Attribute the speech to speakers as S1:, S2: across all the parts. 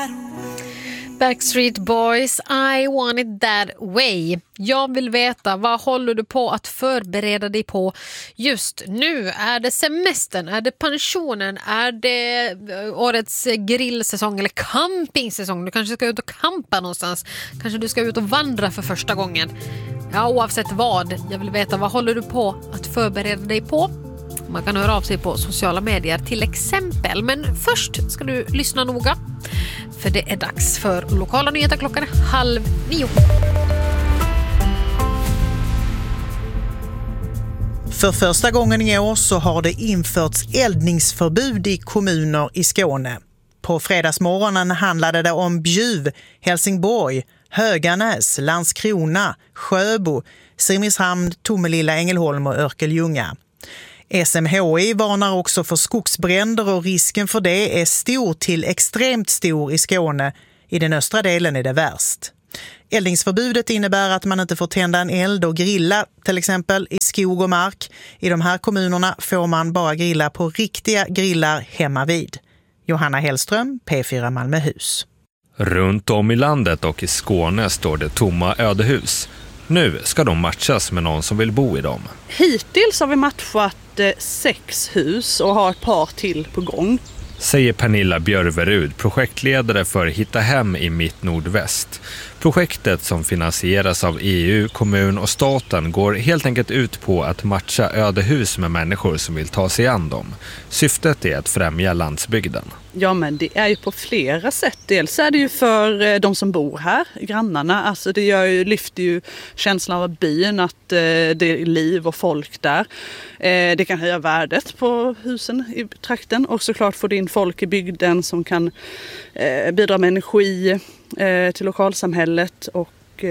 S1: Backstreet Boys, I want it that way. Jag vill veta, vad håller du på att förbereda dig på just nu? Är det semestern? Är det pensionen? Är det årets grillsäsong eller campingsäsong? Du kanske ska ut och campa någonstans. Kanske du ska ut och vandra för första gången. Ja, oavsett vad. Jag vill veta, vad håller du på att förbereda dig på? Man kan höra av sig på sociala medier till exempel. Men först ska du lyssna noga. För det är dags för lokala nyheter klockan 8:30.
S2: För första gången i år så har det införts eldningsförbud i kommuner i Skåne. På fredagsmorgonen handlade det om Bjuv, Helsingborg, Höganäs, Landskrona, Sjöbo, Simrishamn, Tomelilla, Ängelholm och Örkelljunga. SMHI varnar också för skogsbränder och risken för det är stor till extremt stor i Skåne. I den östra delen är det värst. Eldningsförbudet innebär att man inte får tända en eld och grilla, till exempel i skog och mark. I de här kommunerna får man bara grilla på riktiga grillar hemma vid. Johanna Hellström, P4 Malmöhus.
S3: Runt om i landet och i Skåne står det tomma ödehus. Nu ska de matchas med någon som vill bo i dem.
S4: Hittills har vi matchat 6 hus och har ett par till på gång.
S3: Säger Pernilla Björverud, projektledare för Hitta hem i Mitt Nordväst. Projektet som finansieras av EU, kommun och staten går helt enkelt ut på att matcha ödehus med människor som vill ta sig an dem. Syftet är att främja landsbygden.
S4: Ja, men det är ju på flera sätt. Dels är det ju för de som bor här, grannarna. Alltså det lyfter ju känslan av byn, att det är liv och folk där. Det kan höja värdet på husen i trakten och såklart få in folk i bygden som kan bidra med energi till lokalsamhället och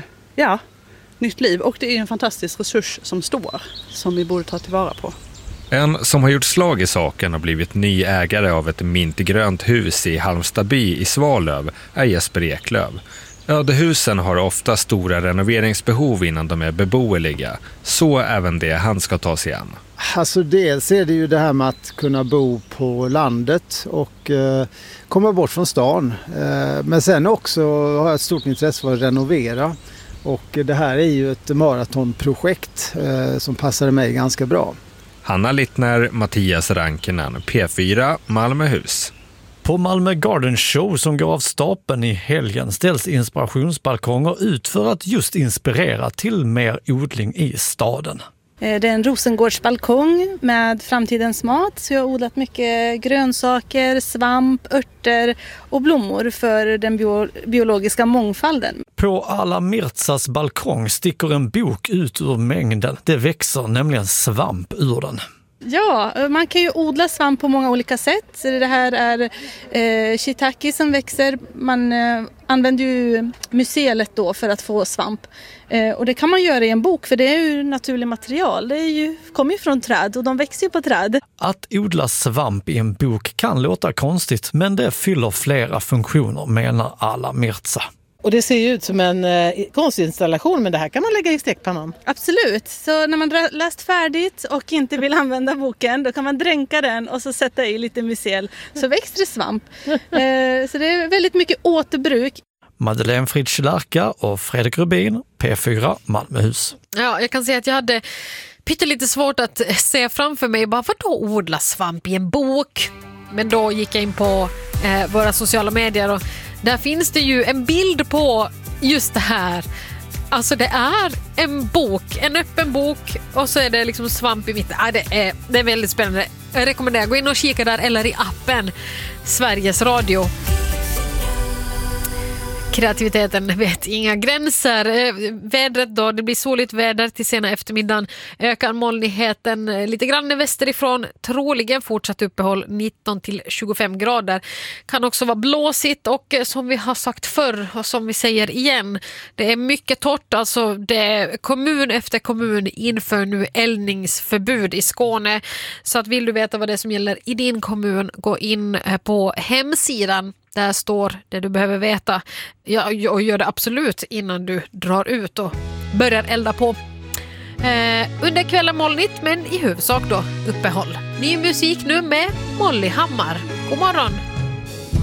S4: nytt liv. Och det är en fantastisk resurs som vi borde ta tillvara på.
S3: En som har gjort slag i saken och blivit ny ägare av ett mintgrönt hus i Halmstadby i Svalöv är Jesper Eklöf. Ödehusen har ofta stora renoveringsbehov innan de är beboeliga. Så även det han ska ta sig an.
S5: Alltså dels är det ju det här med att kunna bo på landet och komma bort från stan. Men sen också har jag ett stort intresse för att renovera. Och det här är ju ett maratonprojekt som passade mig ganska bra.
S3: Hanna Littner, Mattias Rankinen, P4 Malmöhus.
S6: På Malmö Garden Show som går av stapeln i helgen ställs inspirationsbalkonger ut för att just inspirera till mer odling i staden.
S7: Det är en rosengårdsbalkong med framtidens mat, så jag har odlat mycket grönsaker, svamp, örter och blommor för den biologiska mångfalden.
S6: På Alla Mirtsas balkong sticker en bok ut ur mängden. Det växer nämligen svamp ur den.
S7: Ja, man kan ju odla svamp på många olika sätt. Det här är shiitake som växer. Man använder ju mycelet då för att få svamp. Och det kan man göra i en bok, för det är ju naturligt material. Det kommer ju från träd och de växer ju på träd.
S6: Att odla svamp i en bok kan låta konstigt, men det fyller flera funktioner, menar Alla Mirtsa.
S8: Och det ser ju ut som en konstinstallation, men det här kan man lägga i stekpannan.
S7: Absolut. Så när man läst färdigt och inte vill använda boken, då kan man dränka den och så sätta i lite mycel, så växer det svamp. Så det är väldigt mycket återbruk.
S6: Madeleine Fritsch-Larka och Fredrik Rubin, P4 Malmöhus.
S1: Ja, jag kan säga att jag hade pyttelite svårt att se framför mig bara för att odla svamp i en bok. Men då gick jag in på våra sociala medier och där finns det ju en bild på just det här. Alltså det är en bok, en öppen bok, och så är det liksom svamp i mitten. Det är väldigt spännande. Jag rekommenderar gå in och kika där eller i appen Sveriges Radio. Kreativiteten vet inga gränser. Vädret då, det blir soligt väder till sena eftermiddagen. Ökar molnigheten lite grann västerifrån. Troligen fortsatt uppehåll 19 till 25 grader. Kan också vara blåsigt och som vi har sagt förr och som vi säger igen, det är mycket torrt. Alltså kommun efter kommun inför nu eldningsförbud i Skåne. Så att vill du veta vad det är som gäller i din kommun, gå in på hemsidan. Där står det du behöver veta. Och gör det absolut innan du drar ut och börjar elda på. Under kvällen molnigt, men i huvudsak då uppehåll. Ny musik nu med Molly Hammar. God morgon!